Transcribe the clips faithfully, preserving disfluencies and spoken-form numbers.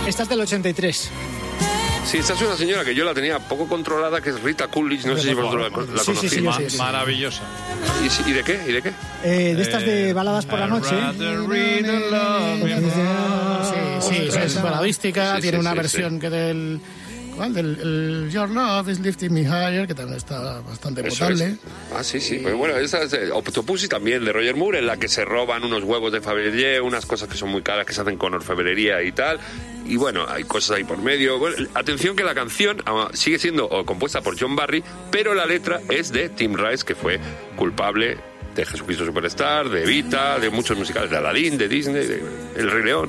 Esta es del ochenta y tres. Sí, esta es una señora que yo la tenía poco controlada, que es Rita Coolidge, no sé si vosotros la, la sí, conocéis. Sí, sí, sí, sí. Maravillosa. ¿Y, ¿Y de qué? ¿Y de qué? Eh, de estas de baladas por la noche. Sí, sí, es baladística, Sí, tiene sí, una sí, versión sí. que del... ¿Cuál? Del el Your Love is Lifting Me Higher, que también está bastante Eso potable. es. Ah, sí, sí. Pues bueno, esa es de Octopussy también, de Roger Moore, en la que se roban unos huevos de Fabergé, unas cosas que son muy caras, que se hacen con orfebrería y tal. Y bueno, hay cosas ahí por medio. Bueno, atención que la canción ah, sigue siendo oh, compuesta por John Barry, pero la letra es de Tim Rice, que fue culpable de Jesucristo Superstar, de Evita, de muchos musicales, de Aladdin, de Disney, de El Rey León.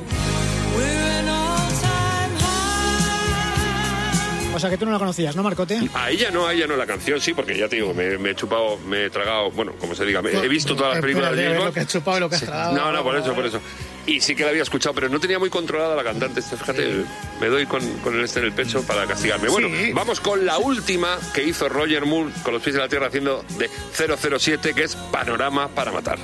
O sea que tú no la conocías, ¿no, Marcote? A ella no, a ella no la canción, sí, porque ya te digo, me, me he chupado, me he tragado, bueno, como se diga, me, he visto todas las películas de James Bond. Lo que has chupado y lo que has tragado. No, no, por eso, por eso. Y sí que la había escuchado, pero no tenía muy controlada la cantante. Fíjate, sí. Me doy con, con el este en el pecho para castigarme. Bueno, sí. Vamos con la última que hizo Roger Moore con los pies en la tierra haciendo de cero cero siete, que es Panorama para matar.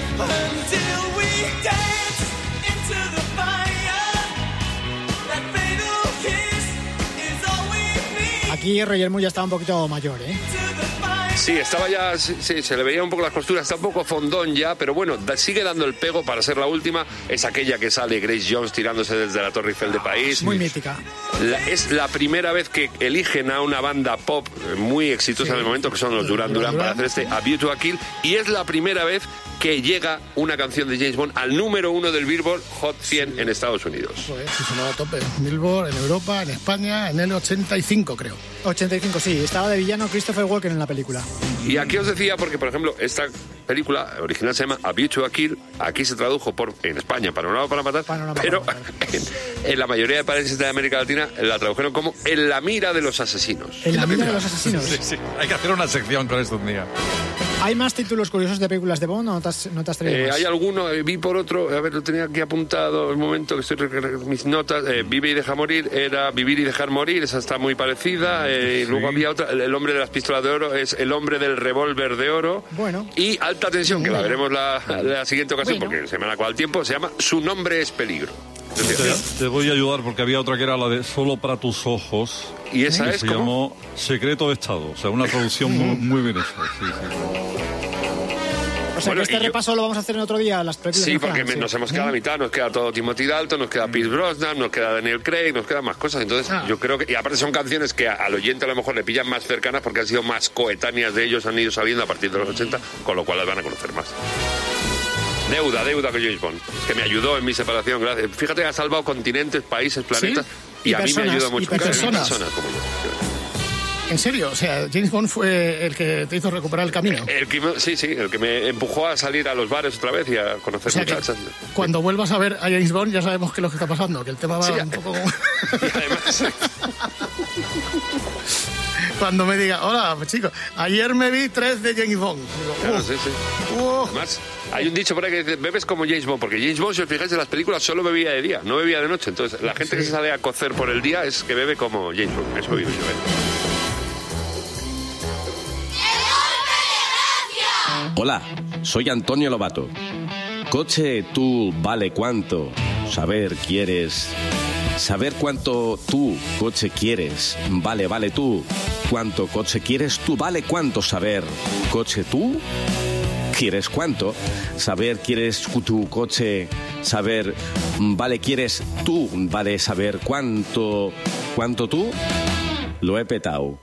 Aquí Roger Moore ya estaba un poquito mayor, ¿eh? Sí, estaba ya, sí, sí, se le veía un poco las costuras, está un poco fondón ya, pero bueno, da, sigue dando el pego para ser la última. Es aquella que sale Grace Jones tirándose desde la Torre Eiffel de París. Muy mítica. La, es la primera vez que eligen a una banda pop muy exitosa, sí, en el momento, que son los Duran Duran, para hacer este A View to a Kill, y es la primera vez que llega una canción de James Bond al número uno del Billboard Hot cien en Estados Unidos. Pues sí, sonó a tope. Billboard, en Europa, en España, en el ochenta y cinco, creo. ochenta y cinco, sí. Estaba de villano Christopher Walken en la película. Y aquí os decía, porque por ejemplo, esta película original se llama A View to a Kill, aquí se tradujo por, en España, Panorama para matar, Panorama pero para matar. En, en la mayoría de países de América Latina la tradujeron como En la mira de los asesinos. En la mira de los asesinos. Sí, sí. Hay que hacer una sección con esto un día. ¿Hay más títulos curiosos de películas de Bond o no te has, no te has traído eh, más? Hay alguno, eh, vi por otro, a ver, lo tenía aquí apuntado el momento que estoy recargando mis notas, eh, Vive y deja morir, era Vivir y dejar morir, esa está muy parecida, eh, sí. Luego había otra, El hombre de las pistolas de oro es El hombre del revólver de oro. Bueno. Y Alta tensión, que la veremos la, la siguiente ocasión, bueno, porque se me ha acabado el tiempo, se llama Su nombre es peligro. Te, te voy a ayudar porque había otra que era la de Solo para tus ojos. ¿Y esa que es se cómo? llamó Secreto de Estado, o sea, una traducción muy, muy bien hecha. Sí, sí. O sea, bueno, que este repaso yo... lo vamos a hacer en otro día, las películas. Sí, porque me, sí. nos hemos quedado a la mitad, nos queda todo Timothy Dalton, nos queda Pierce Brosnan, nos queda Daniel Craig, nos quedan más cosas. Entonces, ah. yo creo que... Y aparte son canciones que al oyente a lo mejor le pillan más cercanas porque han sido más coetáneas de ellos, han ido saliendo a partir de los ochenta, con lo cual las van a conocer más. Deuda, deuda con James Bond, que me ayudó en mi separación, gracias. Fíjate, ha salvado continentes, países, planetas, ¿sí? y, y a personas, mí me ayuda mucho. Y personas. personas como yo. ¿En serio? O sea, James Bond fue el que te hizo recuperar el camino. El que, sí, sí, el que me empujó a salir a los bares otra vez y a conocer, o sea, muchachas. Cuando vuelvas a ver a James Bond ya sabemos qué es lo que está pasando, que el tema va sí, un poco... Y además... Cuando me diga, hola, chicos, ayer me vi tres de James Bond. Digo, claro, uh, sí, sí. Uh. Además, hay un dicho por ahí que dice, bebes como James Bond, porque James Bond, si os fijáis en las películas, solo bebía de día, no bebía de noche. Entonces, la gente sí. que se sale a cocer por el día es que bebe como James Bond. Eso vivo yo, ¿eh? Hola, soy Antonio Lobato. Coche, tú, vale cuánto. Saber, quieres. Saber cuánto tú, coche, quieres. Vale, vale tú. Cuánto coche quieres tú, vale cuánto. Saber, coche, tú. ¿Quieres cuánto? Saber, quieres tu coche. Saber, vale, quieres tú. Vale, saber cuánto. ¿Cuánto tú? Lo he petado.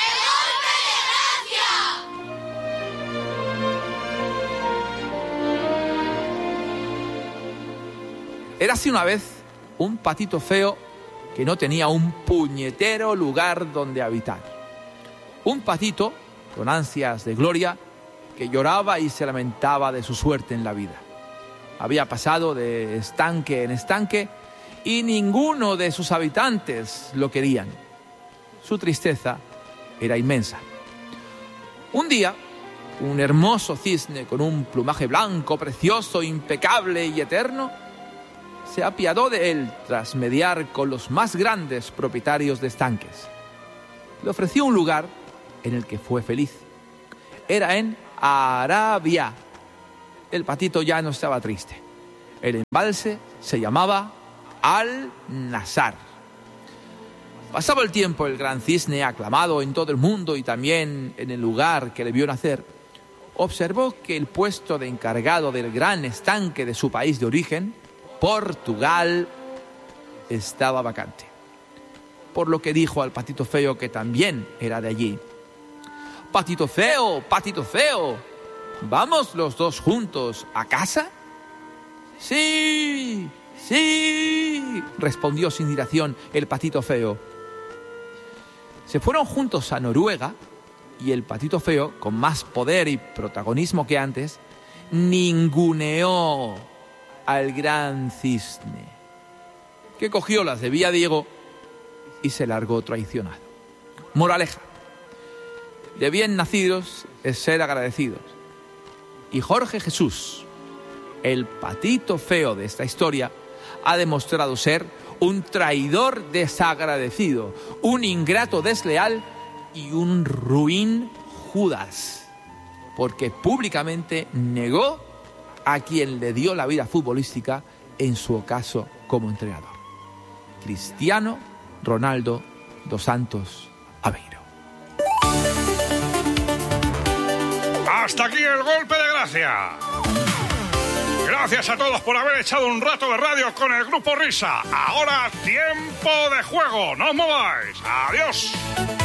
Érase una vez un patito feo que no tenía un puñetero lugar donde habitar. Un patito con ansias de gloria que lloraba y se lamentaba de su suerte en la vida. Había pasado de estanque en estanque y ninguno de sus habitantes lo querían. Su tristeza era inmensa. Un día, un hermoso cisne con un plumaje blanco, precioso, impecable y eterno, se apiadó de él tras mediar con los más grandes propietarios de estanques. Le ofreció un lugar en el que fue feliz. Era en Arabia. El patito ya no estaba triste. El embalse se llamaba Al-Nassr. Pasaba el tiempo, el gran cisne, aclamado en todo el mundo y también en el lugar que le vio nacer, observó que el puesto de encargado del gran estanque de su país de origen, Portugal, estaba vacante. Por lo que dijo al patito feo, que también era de allí: «Patito feo, patito feo, ¿vamos los dos juntos a casa?» «Sí, sí», respondió sin dilación el patito feo. Se fueron juntos a Noruega y el patito feo, con más poder y protagonismo que antes, ninguneó al gran cisne, que cogió las de Villadiego y se largó traicionado. Moraleja: de bien nacidos es ser agradecidos. Y Jorge Jesús, el patito feo de esta historia, ha demostrado ser un traidor desagradecido, un ingrato desleal y un ruin Judas, porque públicamente negó a quien le dio la vida futbolística en su ocaso como entrenador: Cristiano Ronaldo dos Santos Aveiro. Hasta aquí el golpe de gracia. Gracias a todos por haber echado un rato de radio con el Grupo Risa. Ahora tiempo de juego. No os mováis. Adiós.